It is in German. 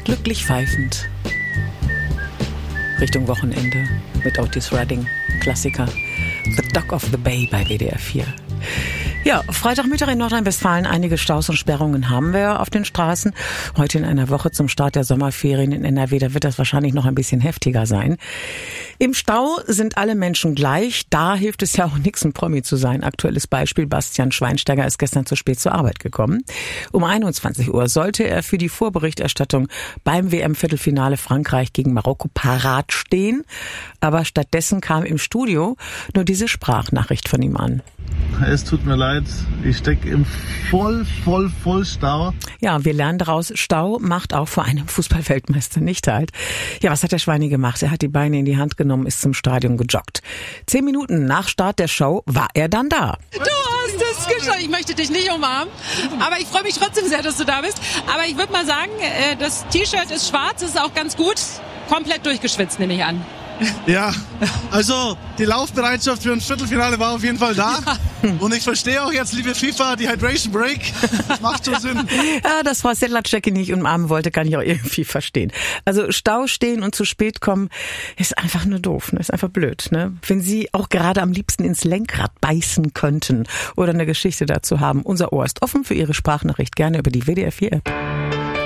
glücklich pfeifend Richtung Wochenende mit Otis Redding, Klassiker The Dock of the Bay bei WDR 4. Ja, Freitagmittag in Nordrhein-Westfalen. Einige Staus und Sperrungen haben wir auf den Straßen. Heute in einer Woche zum Start der Sommerferien in NRW, da wird das wahrscheinlich noch ein bisschen heftiger sein. Im Stau sind alle Menschen gleich. Da hilft es ja auch nichts, ein Promi zu sein. Aktuelles Beispiel: Bastian Schweinsteiger ist gestern zu spät zur Arbeit gekommen. Um 21 Uhr sollte er für die Vorberichterstattung beim WM-Viertelfinale Frankreich gegen Marokko parat stehen. Aber stattdessen kam im Studio nur diese Sprachnachricht von ihm an. Es tut mir leid, ich stecke im voll Stau. Ja, wir lernen daraus, Stau macht auch vor einem Fußballweltmeister nicht halt. Ja, was hat der Schweini gemacht? Er hat die Beine in die Hand genommen, ist zum Stadion gejoggt. 10 Minuten nach Start der Show war er dann da. Du hast es geschafft. Ich möchte dich nicht umarmen, aber ich freue mich trotzdem sehr, dass du da bist. Aber ich würde mal sagen, das T-Shirt ist schwarz, ist auch ganz gut. Komplett durchgeschwitzt, nehme ich an. Ja, also die Laufbereitschaft für ein Viertelfinale war auf jeden Fall da. Ja. Und ich verstehe auch jetzt, liebe FIFA, die Hydration Break. Das macht schon Sinn. Ja, dass Frau Sedlacek nicht umarmen wollte, kann ich auch irgendwie verstehen. Also Stau stehen und zu spät kommen ist einfach nur doof, ne? Ist einfach blöd, ne? Wenn Sie auch gerade am liebsten ins Lenkrad beißen könnten oder eine Geschichte dazu haben, unser Ohr ist offen für Ihre Sprachnachricht, gerne über die WDR 4 App.